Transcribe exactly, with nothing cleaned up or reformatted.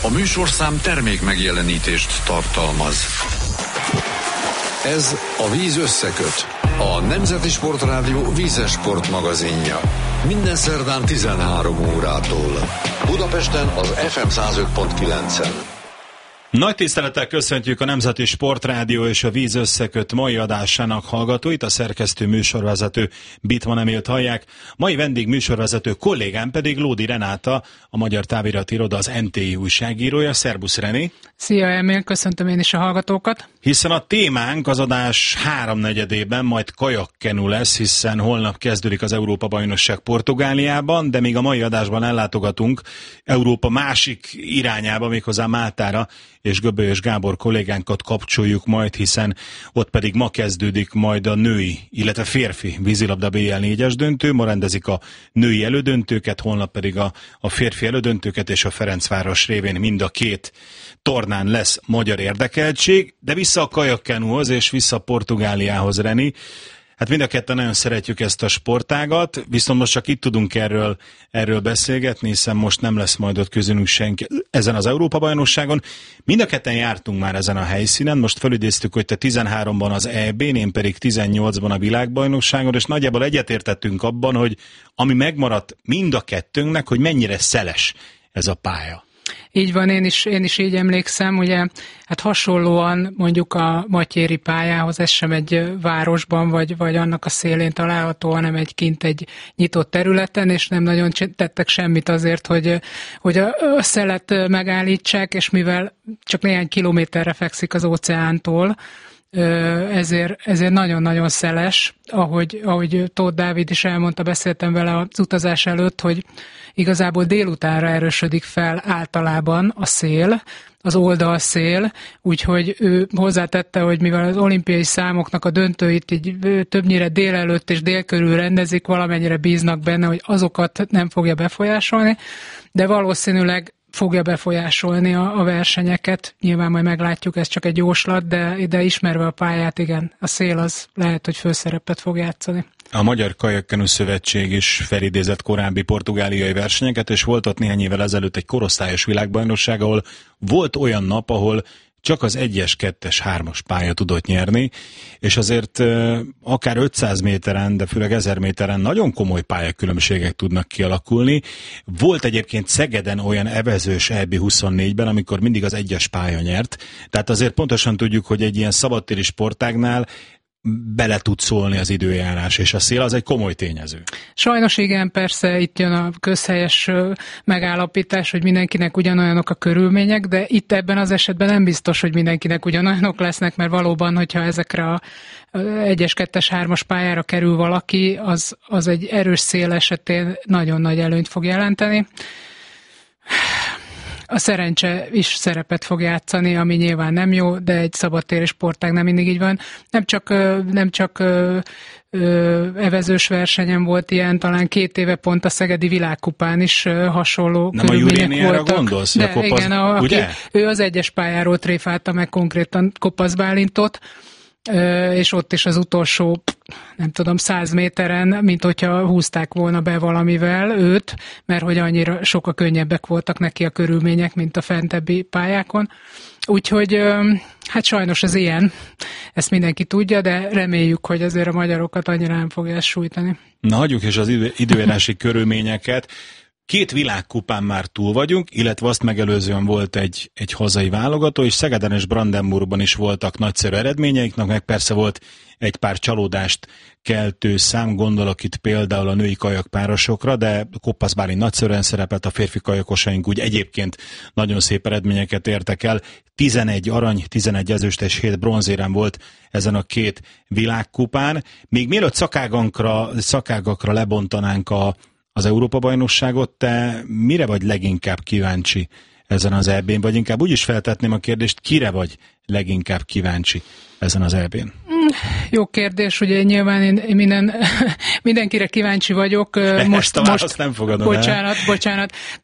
A műsorszám termék megjelenítést tartalmaz. Ez a Víz összeköt, a Nemzeti Sportrádió vízes sportmagazinja. Minden szerdán tizenhárom órától. Budapesten az ef em száz öt pont kilencen. Nagy tisztelettel köszöntjük a Nemzeti Sportrádió és a Víz összeköt mai adásának hallgatóit, a szerkesztő műsorvezető Bitman Emilt hallják. Mai vendég műsorvezető kollégám pedig Lódi Renáta, a Magyar Távirati Iroda, az en té i újságírója. Szerbusz, René! Szia, Emil, köszöntöm én is a hallgatókat! Hiszen a témánk az adás háromnegyedében majd kajakkenu lesz, hiszen holnap kezdődik az Európa-bajnokság Portugáliában, de még a mai adásban ellátogatunk Európa másik irányába, méghozzá Máltára, és Göbölyös Gábor kollégánkat kapcsoljuk majd, hiszen ott pedig ma kezdődik majd a női, illetve férfi vízilabda bé el négyes döntő, ma rendezik a női elődöntőket, holnap pedig a, a férfi elődöntőket, és a Ferencváros révén mind a két tornán lesz magyar érdekeltség, de vissza a kajakkenuhoz és vissza Portugáliához, Reni. Hát mind a ketten nagyon szeretjük ezt a sportágat, viszont most csak itt tudunk erről, erről beszélgetni, hiszen most nem lesz majd ott közülünk senki ezen az Európa-bajnokságon. Mind a ketten jártunk már ezen a helyszínen, most felidéztük, hogy te tizenháromban az é bén, én pedig tizennyolcban a világbajnokságon, és nagyjából egyetértettünk abban, hogy ami megmaradt mind a kettőnknek, hogy mennyire szeles ez a pálya. Így van, én is, én is így emlékszem, ugye, hát hasonlóan mondjuk a Matyéri pályához, ez sem egy városban, vagy, vagy annak a szélén található, hanem egy kint egy nyitott területen, és nem nagyon tettek semmit azért, hogy, hogy a, a szelet megállítsák, és mivel csak néhány kilométerre fekszik az óceántól, ezért, ezért nagyon-nagyon szeles, ahogy, ahogy Tóth Dávid is elmondta, beszéltem vele az utazás előtt, hogy igazából délutánra erősödik fel általában a szél, az oldalszél, úgyhogy ő hozzátette, hogy mivel az olimpiai számoknak a döntőit így többnyire délelőtt és dél körül rendezik, valamennyire bíznak benne, hogy azokat nem fogja befolyásolni, de valószínűleg fogja befolyásolni a, a versenyeket. Nyilván majd meglátjuk, ez csak egy jóslat, de, de ismerve a pályát, igen, a szél az lehet, hogy főszerepet fog játszani. A Magyar Kajakkenu Szövetség is felidézett korábbi portugáliai versenyeket, és volt ott néhány évvel ezelőtt egy korosztályos világbajnokság, ahol volt olyan nap, ahol csak az egyes, kettes, hármas pálya tudott nyerni, és azért akár ötszáz méteren, de főleg ezer méteren nagyon komoly pályakülönbségek tudnak kialakulni. Volt egyébként Szegeden olyan evezős é bé huszonnégyben, amikor mindig az egyes pálya nyert, tehát azért pontosan tudjuk, hogy egy ilyen szabadtéri sportágnál bele tud szólni az időjárás, és a szél az egy komoly tényező. Sajnos igen, persze itt jön a közhelyes megállapítás, hogy mindenkinek ugyanolyanok a körülmények, de itt ebben az esetben nem biztos, hogy mindenkinek ugyanolyanok lesznek, mert valóban, hogyha ezekre a egyes, kettes, hármas pályára kerül valaki, az, az egy erős szél esetén nagyon nagy előnyt fog jelenteni. A szerencse is szerepet fog játszani, ami nyilván nem jó, de egy szabadtéri sportág nem mindig így van. Nem csak, nem csak ö, ö, evezős versenyen volt ilyen, talán két éve pont a Szegedi Világkupán is ö, hasonló nem körülmények voltak. Nem a gondolsz? De a kopasz, igen, a, aki, ugye? ő az egyes pályáról tréfálta meg konkrétan Kopasz Bálintot, és ott is az utolsó, nem tudom, száz méteren, mint hogyha húzták volna be valamivel őt, mert hogy annyira sokkal könnyebbek voltak neki a körülmények, mint a fentebbi pályákon. Úgyhogy hát sajnos ez ilyen, ezt mindenki tudja, de reméljük, hogy azért a magyarokat annyira nem fogja ezt sújtani. Na, hagyjuk is az idő, időjárási körülményeket. Két világkupán már túl vagyunk, illetve azt megelőzően volt egy, egy hazai válogató, és Szegeden és Brandenburgban is voltak nagyszerű eredményeiknek, meg persze volt egy pár csalódást keltő szám, gondolok itt például a női kajakpárosokra, de Kopasz Bálint nagyszerűen szerepelt, a férfi kajakosaink úgy egyébként nagyon szép eredményeket értek el. tizenegy arany, tizenegy ezüst és hét bronzérem volt ezen a két világkupán. Még mielőtt szakágakra, szakágakra lebontanánk a az Európa-bajnokságot, te mire vagy leginkább kíváncsi ezen az é bén? Vagy inkább úgy is feltetném a kérdést, kire vagy leginkább kíváncsi ezen az é bén? Jó kérdés, ugye nyilván én minden, mindenkire kíváncsi vagyok. Most, Ezt a választ most, nem fogadom bocsánat, el. bocsánat.